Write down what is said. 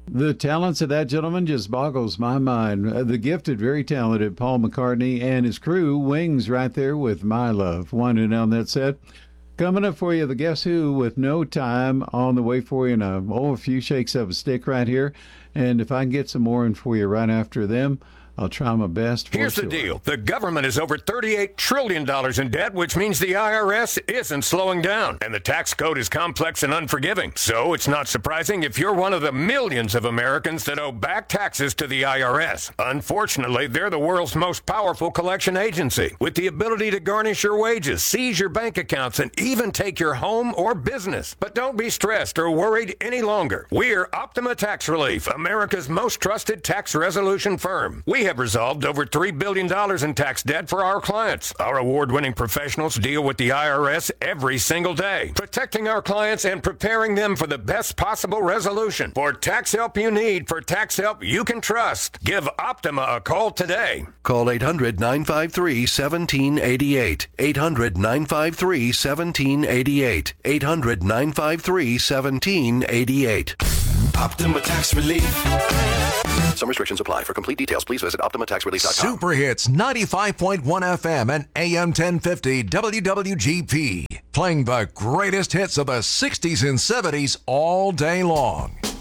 The talents of that gentleman just boggles my mind. The gifted, very talented Paul McCartney and his crew, Wings, right there with My Love, winding down that set. Coming up for you, the Guess Who with No Time on the way for you, and a few shakes of a stick right here. And if I can get some more in for you right after them, I'll try my best. Here's the deal. The government is over $38 trillion in debt, which means the IRS isn't slowing down. And the tax code is complex and unforgiving. So it's not surprising if you're one of the millions of Americans that owe back taxes to the IRS. Unfortunately, they're the world's most powerful collection agency, with the ability to garnish your wages, seize your bank accounts, and even take your home or business. But don't be stressed or worried any longer. We're Optima Tax Relief, America's most trusted tax resolution firm. We have resolved over $3 billion in tax debt for our clients. Our award-winning professionals deal with the IRS every single day, protecting our clients and preparing them for the best possible resolution. For tax help you need, for tax help you can trust, give Optima a call today. Call 800-953-1788. 800-953-1788. 800-953-1788. Optima Tax Relief. Some restrictions apply. For complete details, please visit OptimaTaxRelief.com. Super Hits 95.1 FM and AM 1050 WWGP. Playing the greatest hits of the 60s and 70s all day long.